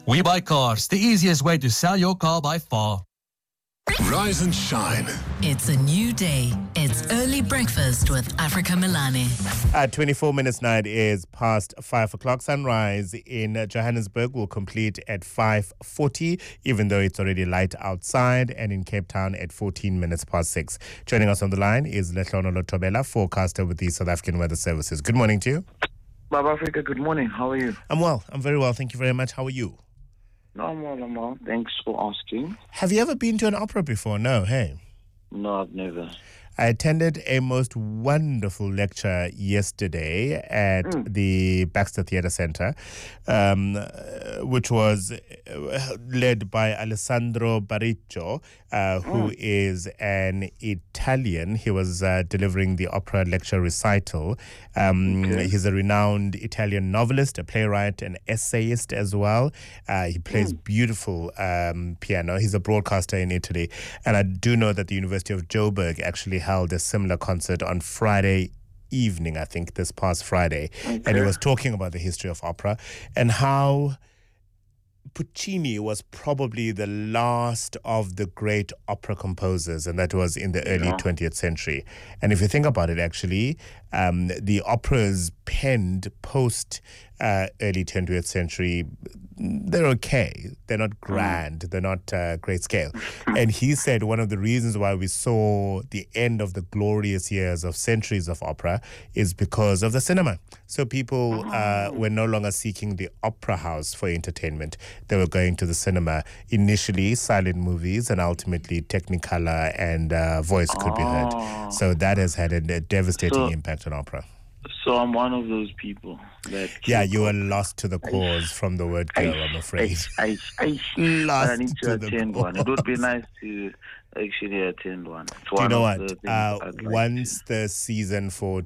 We Buy Cars, the easiest way to sell your car by far. Rise and shine. It's a new day. It's early breakfast with Africa Milani. At 24 minutes now, it is past 5 o'clock. Sunrise in Johannesburg will complete at 5:40, even though it's already light outside, and in Cape Town at 14 minutes past 6. Joining us on the line is Lehlono Thobela, forecaster with the South African Weather Services. Good morning to you. Baba Africa, good morning. How are you? I'm well. I'm very well. Thank you very much. How are you? No, I'm well. Thanks for asking. Have you ever been to an opera before? No, hey? No, I've never. I attended a most wonderful lecture yesterday at the Baxter Theatre Centre, which was led by Alessandro Bariccio, who is an Italian. He was delivering the opera lecture recital. He's a renowned Italian novelist, a playwright, an essayist as well. He plays beautiful piano. He's a broadcaster in Italy. And I do know that the University of Joburg actually held a similar concert on Friday evening, I think, this past Friday. And he was talking about the history of opera and how Puccini was probably the last of the great opera composers, and that was in the early 20th century. And if you think about it, actually, the operas penned post early 20th century, they're okay. They're not grand. They're not great scale. And he said one of the reasons why we saw the end of the glorious years of centuries of opera is because of the cinema. So people were no longer seeking the opera house for entertainment. They were going to the cinema. Initially, silent movies, and ultimately Technicolor and voice could be heard. So that has had a devastating impact on opera. So I'm one of those people that... Yeah, you were lost to the cause from the word girl, I'm afraid. I need to attend one. It would be nice to actually attend one. Do you know what? Once the season for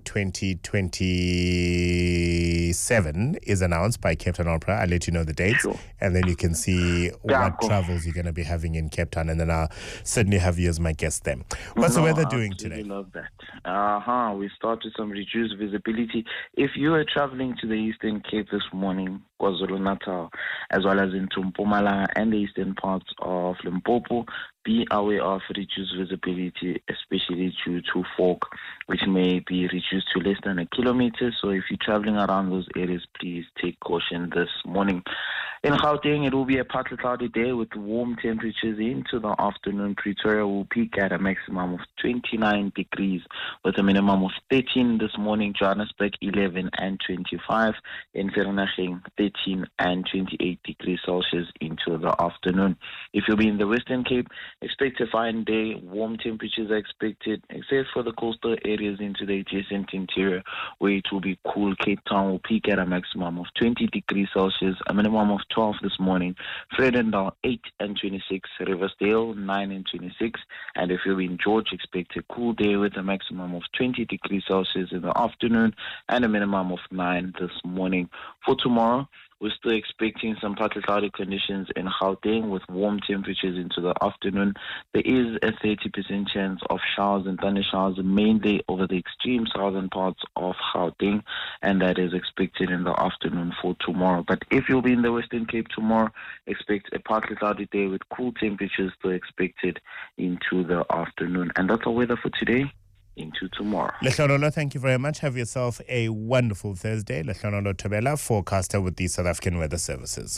2027 is announced by Cape Town Opera, I'll let you know the dates, and then you can see what travels you're going to be having in Cape Town, and then I'll certainly have you as my guest then. What's the weather doing today? I love that. We start with some reduced visibility. If you are traveling to the Eastern Cape this morning, KwaZulu-Natal, as well as into Mpumalanga and the eastern parts of Limpopo, be aware of reduced visibility, especially due to fog, which may be reduced to less than a kilometer. So if you're traveling around those areas, please take caution this morning. In Gauteng, it will be a partly cloudy day with warm temperatures into the afternoon. Pretoria will peak at a maximum of 29 degrees with a minimum of 13 this morning. Johannesburg, 11 and 25. In Vereeniging, 13 and 28 degrees Celsius into the afternoon. If you'll be in the Western Cape, expect a fine day. Warm temperatures are expected, except for the coastal areas into the adjacent interior, where it will be cool. Cape Town will peak at a maximum of 20 degrees Celsius, a minimum of 12 this morning. Vredendal, 8 and 26. Riversdale, 9 and 26. And if you're in George, expect a cool day with a maximum of 20 degrees Celsius in the afternoon and a minimum of 9 this morning. For tomorrow, we're still expecting some partly cloudy conditions in Gauteng with warm temperatures into the afternoon. There is a 30% chance of showers and thunder showers, mainly over the extreme southern parts of Gauteng, and that is expected in the afternoon for tomorrow. But if you'll be in the Western Cape tomorrow, expect a partly cloudy day with cool temperatures still expected into the afternoon. And that's our weather for today. Into tomorrow. Lehlono, thank you very much. Have yourself a wonderful Thursday. Lehlono Thobela, forecaster with the South African Weather Services.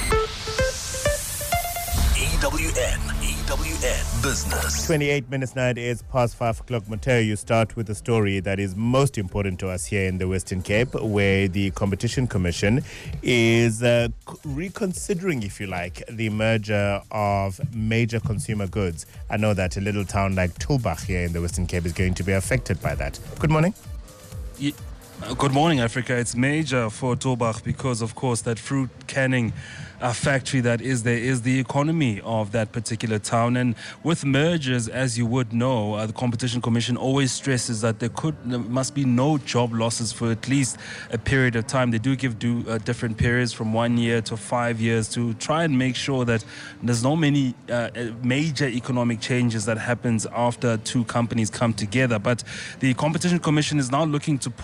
EWN Business. 28 minutes now, it is past 5 o'clock. Mateo, you start with a story that is most important to us here in the Western Cape, where the Competition Commission is reconsidering, if you like, the merger of major consumer goods. I know that a little town like Tulbagh here in the Western Cape is going to be affected by that. Good morning. Good morning, Africa. It's major for Tulbagh because, of course, that fruit canning factory that is there is the economy of that particular town. And with mergers, as you would know, the Competition Commission always stresses that there must be no job losses for at least a period of time. They do give different periods from 1 year to 5 years to try and make sure that there's no many major economic changes that happens after two companies come together. But the Competition Commission is now looking to pull the plug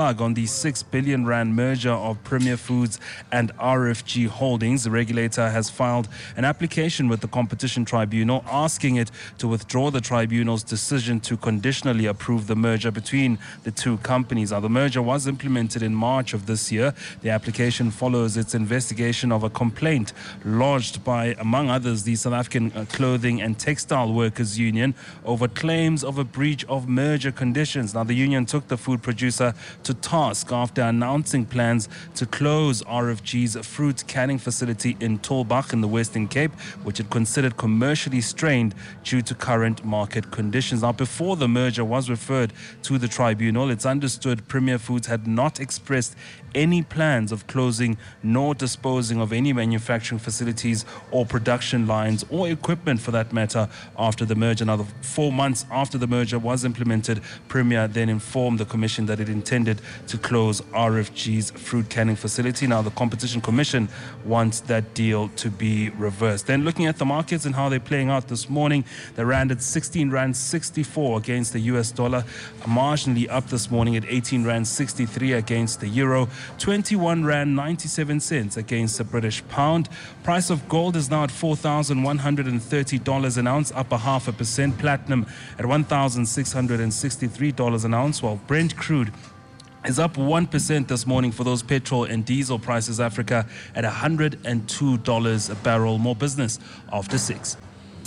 plug on the 6 billion rand merger of Premier Foods and RFG Holdings. The regulator has filed an application with the Competition Tribunal asking it to withdraw the tribunal's decision to conditionally approve the merger between the two companies. Now, the merger was implemented in March of this year. The application follows its investigation of a complaint lodged by, among others, the South African Clothing and Textile Workers Union over claims of a breach of merger conditions. Now, the union took the food producer to task after announcing plans to close RFG's fruit canning facility in Tulbagh in the Western Cape, which it considered commercially strained due to current market conditions. Now, before the merger was referred to the tribunal, it's understood Premier Foods had not expressed any plans of closing nor disposing of any manufacturing facilities or production lines or equipment for that matter after the merger. Now, 4 months after the merger was implemented, Premier then informed the Commission that it intended to close RFG's fruit canning facility. Now, the Competition Commission wants that deal to be reversed. Then looking at the markets and how they're playing out this morning, the rand at 16 rand 64 against the US dollar, marginally up this morning at 18 rand 63 against the euro, 21 rand 97 cents against the British pound. Price of gold is now at $4,130 an ounce, up 0.5%. Platinum at $1,663 an ounce, while Brent crude is up 1% this morning for those petrol and diesel prices, Africa, at $102 a barrel. More business after 6.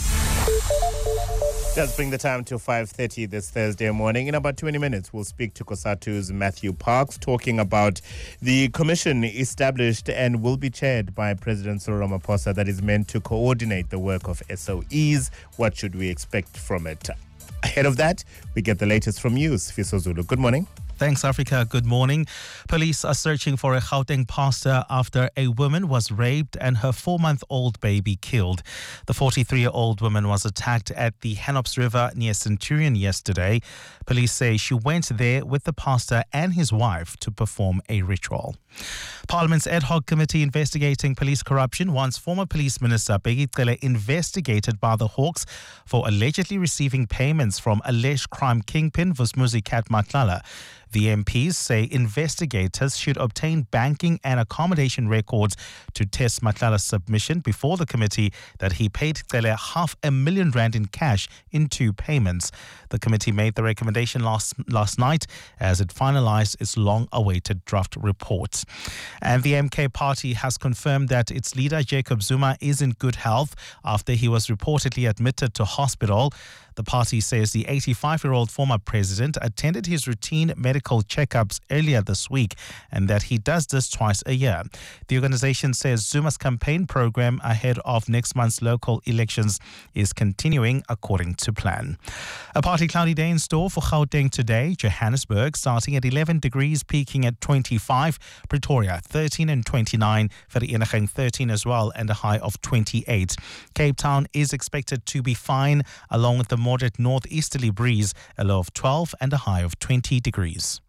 Let's bring the time to 5:30 this Thursday morning. In about 20 minutes, we'll speak to COSATU's Matthew Parks, talking about the commission established and will be chaired by President Cyril Ramaphosa that is meant to coordinate the work of SOEs. What should we expect from it? Ahead of that, we get the latest from you, Sifiso Zulu. Good morning. Thanks, Africa. Good morning. Police are searching for a Gauteng pastor after a woman was raped and her 4-month-old baby killed. The 43-year-old woman was attacked at the Henops River near Centurion yesterday. Police say she went there with the pastor and his wife to perform a ritual. Parliament's ad hoc committee investigating police corruption wants former police minister Bheki Cele investigated by the Hawks for allegedly receiving payments from alleged crime kingpin Vusmuzi Kat Matlala. The MPs say investigators should obtain banking and accommodation records to test Matlala's submission before the committee that he paid Cele R500,000 in cash in 2 payments. The committee made the recommendation last night as it finalized its long-awaited draft report. And the MK party has confirmed that its leader Jacob Zuma is in good health after he was reportedly admitted to hospital. The party says the 85-year-old former president attended his routine medical checkups earlier this week and that he does this twice a year. The organization says Zuma's campaign program ahead of next month's local elections is continuing according to plan. A partly cloudy day in store for Gauteng today. Johannesburg starting at 11 degrees, peaking at 25. Pretoria 13 and 29. Vereeniging 13 as well and a high of 28. Cape Town is expected to be fine along with the moderate northeasterly breeze, a low of 12 and a high of 20 degrees.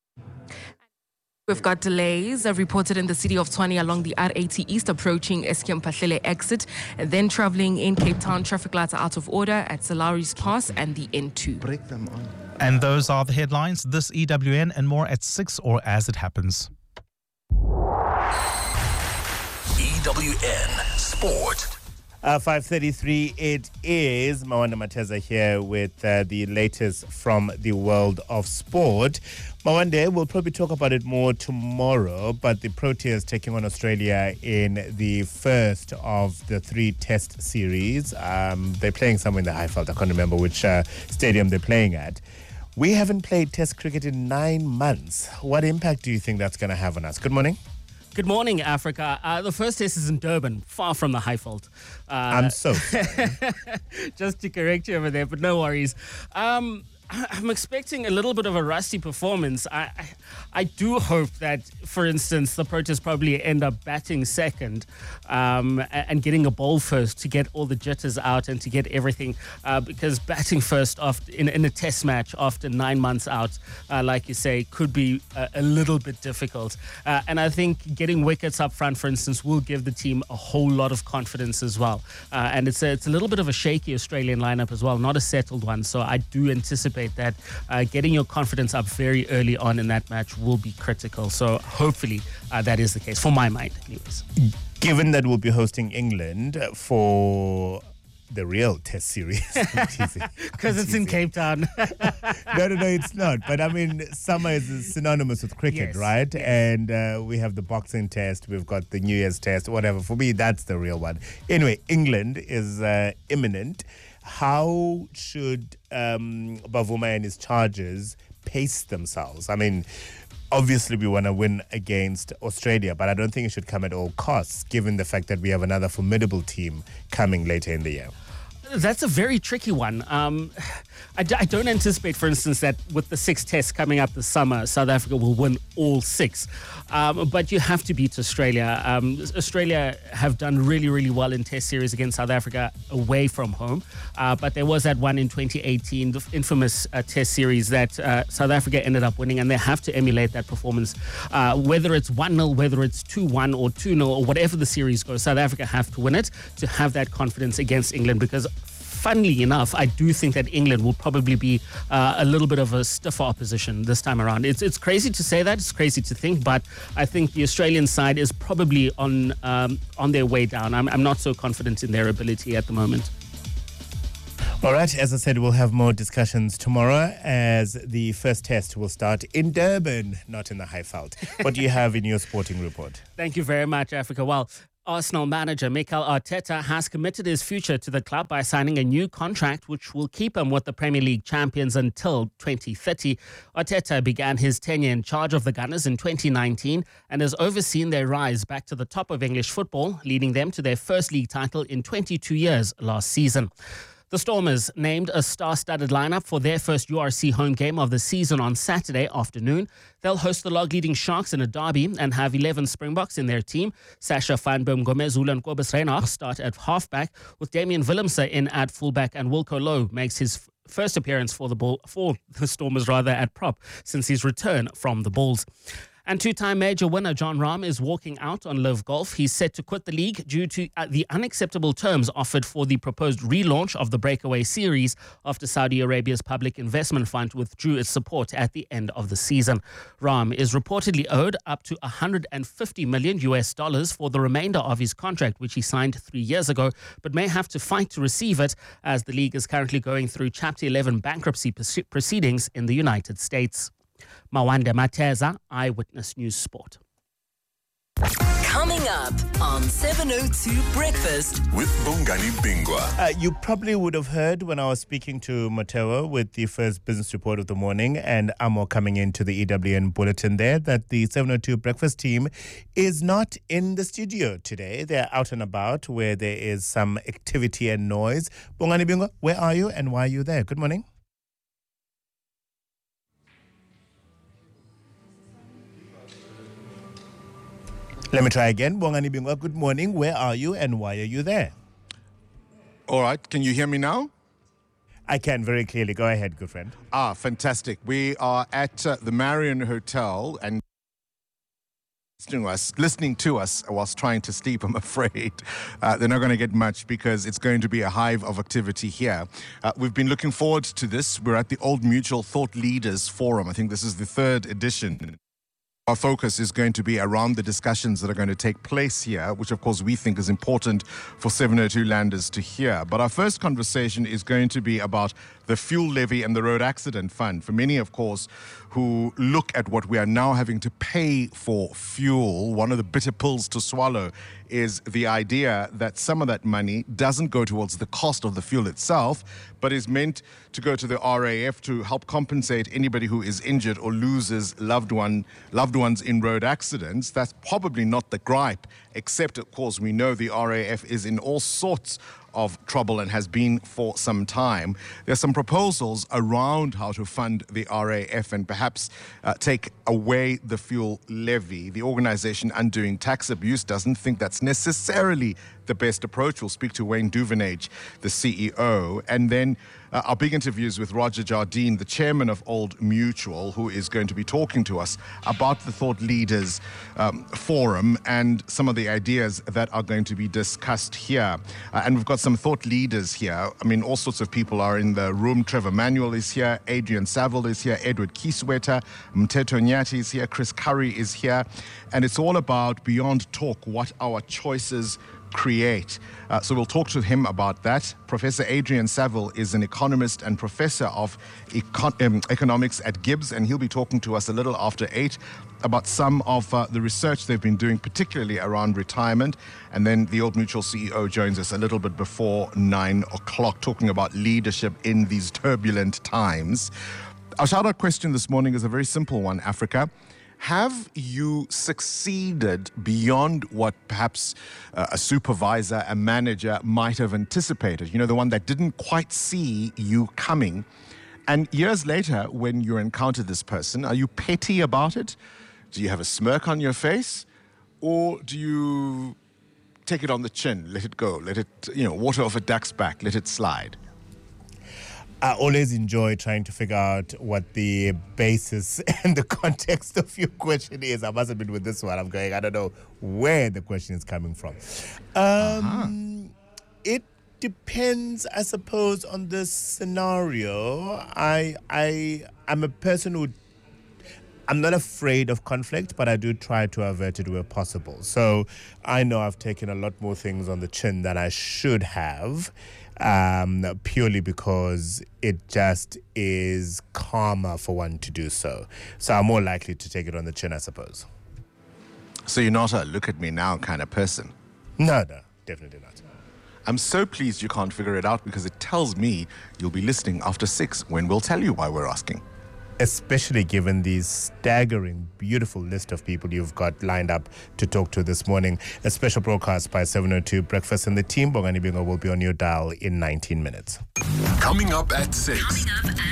We've got delays reported in the city of Tshwane along the R80 East approaching Eskom Pahlele exit. And then traveling in Cape Town, traffic lights are out of order at Salaris Pass and the N2. Break them on. And those are the headlines. This EWN and more at 6 or as it happens. EWN Sport. 5:33 it is. Mawanda Mateza here with the latest from the world of sport. Mawanda, we'll probably talk about it more tomorrow, but the Proteas taking on Australia in the first of the 3 test series. They're playing somewhere in the Highveld. I can't remember which stadium they're playing at. We haven't played test cricket in 9 months. What impact do you think that's going to have on us? Good morning. Good morning, Africa. The first test is in Durban, far from the Highveld. I'm so sorry. Just to correct you over there, but no worries. I'm expecting a little bit of a rusty performance. I do hope that, for instance, the Proteas probably end up batting second and getting a bowl first to get all the jitters out and to get everything. Because batting first in a test match after 9 months out, like you say, could be a little bit difficult. And I think getting wickets up front, for instance, will give the team a whole lot of confidence as well. And it's a little bit of a shaky Australian lineup as well, not a settled one. So I do anticipate anticipate that getting your confidence up very early on in that match will be critical. So hopefully that is the case, for my mind anyways. Given that we'll be hosting England for the real test series. Because it's in Cape Town. No, it's not. But I mean, summer is synonymous with cricket, Yes. right? And we have the boxing test, we've got the New Year's test, whatever. For me, that's the real one. Anyway, England is imminent. How should Bavuma and his Chargers pace themselves? I mean, obviously we want to win against Australia, but I don't think it should come at all costs, given the fact that we have another formidable team coming later in the year. That's a very tricky one. I don't anticipate, for instance, that with the 6 tests coming up this summer, South Africa will win all 6. But you have to beat Australia. Australia have done really, really well in test series against South Africa away from home. But there was that one in 2018, the infamous test series that South Africa ended up winning, and they have to emulate that performance. Whether it's 1-0, whether it's 2-1 or 2-0, or whatever the series goes, South Africa have to win it to have that confidence against England, because funnily enough, I do think that England will probably be a little bit of a stiffer opposition this time around. It's crazy to say that, it's crazy to think, but I think the Australian side is probably on their way down. I'm not so confident in their ability at the moment. All right, as I said, we'll have more discussions tomorrow as the first test will start in Durban, not in the Highveld. What do you have in your sporting report? Thank you very much, Africa. Well, Arsenal manager Mikel Arteta has committed his future to the club by signing a new contract which will keep him with the Premier League champions until 2030. Arteta began his tenure in charge of the Gunners in 2019 and has overseen their rise back to the top of English football, leading them to their first league title in 22 years last season. The Stormers named a star-studded lineup for their first URC home game of the season on Saturday afternoon. They'll host the log-leading Sharks in a derby and have 11 Springboks in their team. Sasha van Boom Gomezula and Kobus Reinach start at halfback, with Damian Willemse in at fullback, and Wilco Low makes his first appearance for the Stormers at prop since his return from the Bulls. And two-time major winner Jon Rahm is walking out on Live Golf. He's set to quit the league due to the unacceptable terms offered for the proposed relaunch of the Breakaway Series after Saudi Arabia's Public Investment Fund withdrew its support at the end of the season. Rahm is reportedly owed up to $150 million for the remainder of his contract, which he signed 3 years ago, but may have to fight to receive it as the league is currently going through Chapter 11 bankruptcy proceedings in the United States. Mawanda Mateza, Eyewitness News Sport. Coming up on 702 Breakfast With Bongani Bingwa. You probably would have heard when I was speaking to Mateo with the first business report of the morning and Amo coming into the EWN bulletin there that the 702 Breakfast team is not in the studio today. They're out and about where there is some activity and noise. Bongani Bingwa, where are you and why are you there? Good morning. Let me try again. Bongani Bingwa, good morning. Where are you and why are you there? All right. Can you hear me now? I can very clearly. Go ahead, good friend. Fantastic. We are at the Marion Hotel and listening to us whilst trying to sleep, I'm afraid. They're not going to get much because it's going to be a hive of activity here. We've been looking forward to this. We're at the Old Mutual Thought Leaders Forum. I think this is the 3rd edition. Our focus is going to be around the discussions that are going to take place here, which of course we think is important for 702 landers to hear. But our first conversation is going to be about the fuel levy and the road accident fund. For many, of course, who look at what we are now having to pay for fuel, one of the bitter pills to swallow is the idea that some of that money doesn't go towards the cost of the fuel itself, but is meant to go to the RAF to help compensate anybody who is injured or loses loved ones in road accidents. That's probably not the gripe, except, of course, we know the RAF is in all sorts of trouble and has been for some time. There's some proposals around how to fund the RAF and perhaps take away the fuel levy. The organization Undoing Tax Abuse doesn't think that's necessarily the best approach. We'll speak to Wayne Duvenage, the CEO. And then our big interviews with Roger Jardine, the chairman of Old Mutual, who is going to be talking to us about the Thought Leaders Forum and some of the ideas that are going to be discussed here. And we've got some thought leaders here. I mean, all sorts of people are in the room. Trevor Manuel is here. Adrian Saville is here. Edward Kisweta. Mteto Nyati is here. Chris Curry is here. And it's all about beyond talk, what our choices create. So we'll talk to him about that. Professor Adrian Saville is an economist and professor of economics at Gibbs, and he'll be talking to us a little after 8 about some of the research they've been doing, particularly around retirement. And then the Old Mutual CEO joins us a little bit before 9 o'clock, talking about leadership in these turbulent times. Our shout-out question this morning is a very simple one, Africa. Have you succeeded beyond what perhaps a supervisor, a manager might have anticipated? You know, the one that didn't quite see you coming. And years later, when you encounter this person, are you petty about it? Do you have a smirk on your face? Or do you take it on the chin, let it go, let it, water off a duck's back, let it slide? I always enjoy trying to figure out what the basis and the context of your question is. I must admit with this one, I'm going, I don't know where the question is coming from. It depends, I suppose, on the scenario. I'm a person who, I'm not afraid of conflict, but I do try to avert it where possible. So I know I've taken a lot more things on the chin than I should have. Purely because it just is calmer for one to do so. So I'm more likely to take it on the chin, I suppose. So you're not a look at me now kind of person? No, definitely not. I'm so pleased you can't figure it out, because it tells me you'll be listening after 6 when we'll tell you why we're asking. Especially given the staggering, beautiful list of people you've got lined up to talk to this morning. A special broadcast by 7:02 Breakfast, and the team, Bongani Bingo, will be on your dial in 19 minutes. Coming up at 6.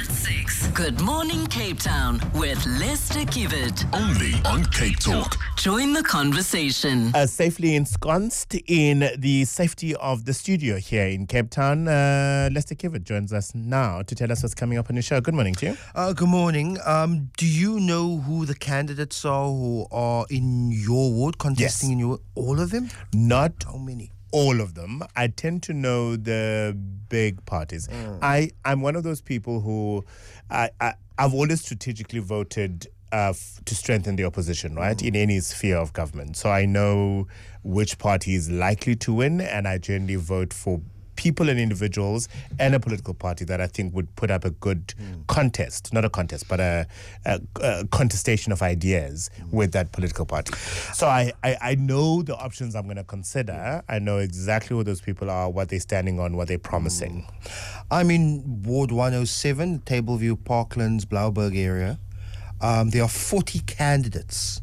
Good morning, Cape Town, with Lester Kivet. Only on Cape Talk. Join the conversation. Safely ensconced in the safety of the studio here in Cape Town, Lester Kivet joins us now to tell us what's coming up on the show. Good morning to you. Good morning. Do you know who the candidates are who are in your ward, contesting in your, all of them? Not how many? All of them. I tend to know the big parties. I'm one of those people who I've always strategically voted to strengthen the opposition, right, in any sphere of government. So I know which party is likely to win, and I generally vote for people and individuals and a political party that I think would put up a good contest, not a contest, but a contestation of ideas with that political party. So I know the options I'm going to consider. I know exactly who those people are, what they're standing on, what they're promising. I'm in Ward 107, Tableview, Parklands, Blouberg area. There are 40 candidates.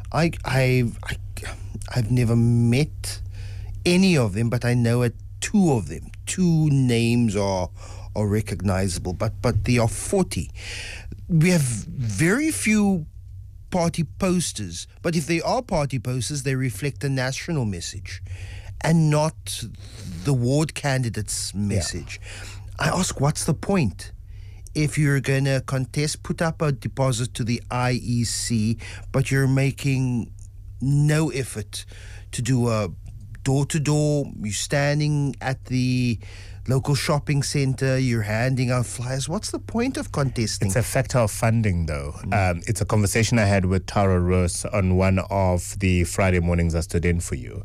I've never met any of them, but I know it. Two of them, two names are recognizable, but there are 40. We have very few party posters, but if they are party posters, they reflect a national message and not the ward candidate's message. I ask, what's the point? If you're going to contest, put up a deposit to the IEC, but you're making no effort to do a door-to-door, you're standing at the local shopping center, you're handing out flyers. What's the point of contesting? It's a factor of funding, though. It's a conversation I had with Tara Rose on one of the Friday mornings I stood in for you.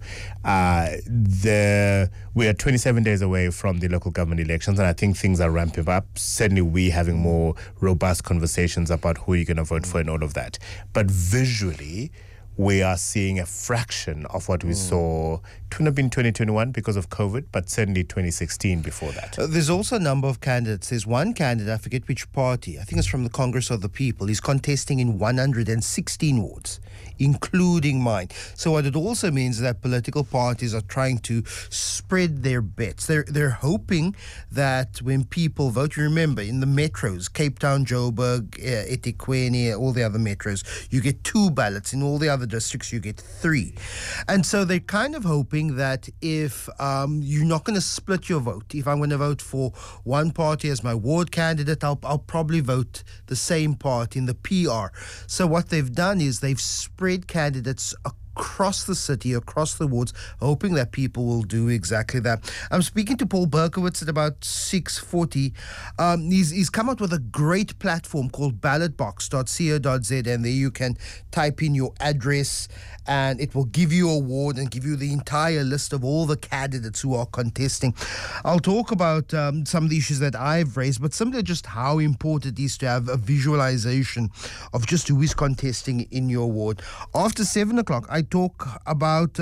We are 27 days away from the local government elections, and I think things are ramping up. Certainly we having more robust conversations about who you're going to vote for and all of that. But visually, we are seeing a fraction of what we saw. It wouldn't have been 2021 because of COVID, but certainly 2016 before that. There's also a number of candidates. There's one candidate, I forget which party, I think it's from the Congress of the People. He's contesting in 116 wards including mine. So what it also means is that political parties are trying to spread their bets. They're hoping that when people vote, you remember in the metros, Cape Town, Joburg, eThekwini, all the other metros, you get 2 ballots. In all the other districts, you get 3. And so they're kind of hoping that if you're not going to split your vote, if I'm going to vote for one party as my ward candidate, I'll probably vote the same party in the PR. So what they've done is they've spread candidates across the city, across the wards, hoping that people will do exactly that. I'm speaking to Paul Berkowitz at about 6:40. He's come up with a great platform called ballotbox.co.za, and there you can type in your address and it will give you a ward and give you the entire list of all the candidates who are contesting. I'll talk about some of the issues that I've raised, but simply just how important it is to have a visualization of just who is contesting in your ward. After 7 o'clock, I talk about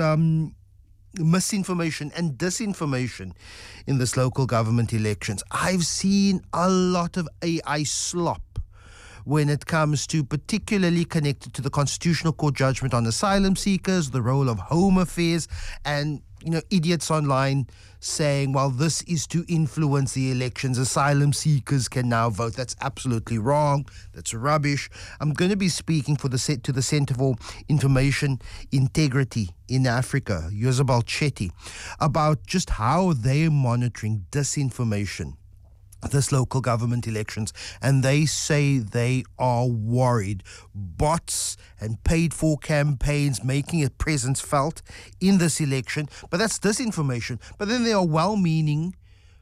misinformation and disinformation in this local government elections. I've seen a lot of AI slop when it comes to particularly connected to the Constitutional Court judgment on asylum seekers, the role of Home Affairs, and idiots online saying, well, this is to influence the elections. Asylum seekers can now vote. That's absolutely wrong. That's rubbish. I'm going to be speaking to the Centre for Information Integrity in Africa, Yosabal Chetty, about just how they're monitoring disinformation this local government elections, and they say they are worried. Bots and paid-for campaigns making a presence felt in this election, but that's disinformation. But then there are well-meaning,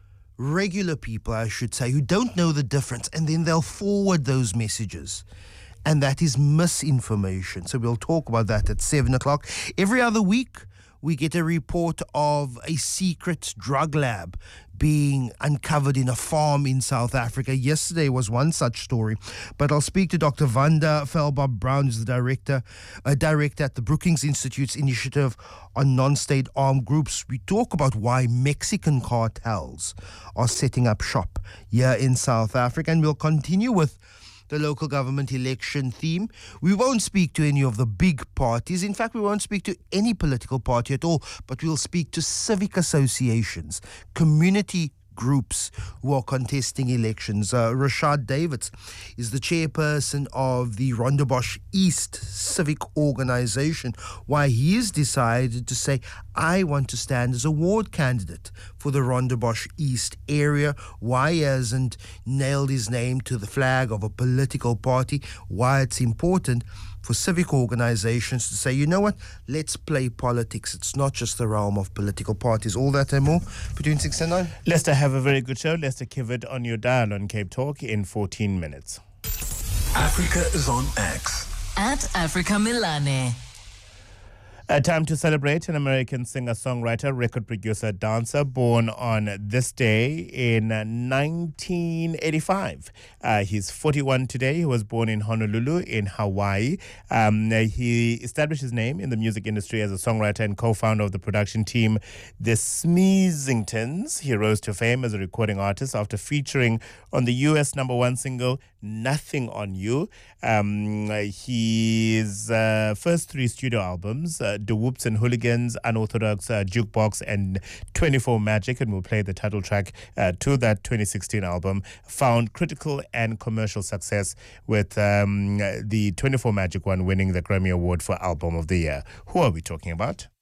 regular people, I should say, who don't know the difference, and then they'll forward those messages. And that is misinformation. So we'll talk about that at 7 o'clock. Every other week, we get a report of a secret drug lab being uncovered in a farm in South Africa. Yesterday was one such story, but I'll speak to Dr. Vanda Felbob-Brown, who's the director at the Brookings Institute's initiative on non-state armed groups. We talk about why Mexican cartels are setting up shop here in South Africa, and we'll continue with the local government election theme. We won't speak to any of the big parties. In fact, we won't speak to any political party at all, but we'll speak to civic associations, community groups who are contesting elections. Rashad Davids is the chairperson of the Rondebosch East Civic Organization. Why he has decided to say, I want to stand as a ward candidate for the Rondebosch East area. Why he hasn't nailed his name to the flag of a political party. Why it's important for civic organizations to say, you know what, let's play politics. It's not just the realm of political parties. All that and more between 6 and 9. Lester, have a very good show. Lester Kivet on your dial on Cape Talk in 14 minutes. Africa is on X. At Africa Milane. Time to celebrate an American singer-songwriter, record producer, dancer, born on this day in 1985. He's 41 today. He was born in Honolulu in Hawaii. He established his name in the music industry as a songwriter and co-founder of the production team, The Smeezingtons. He rose to fame as a recording artist after featuring on the US #1 single, Nothing on You. His first 3 studio albums, The Whoops and Hooligans, Unorthodox Jukebox, and 24 Magic, and we'll play the title track to that 2016 album, found critical and commercial success, with the 24 Magic one winning the Grammy Award for Album of the Year. Who are we talking about?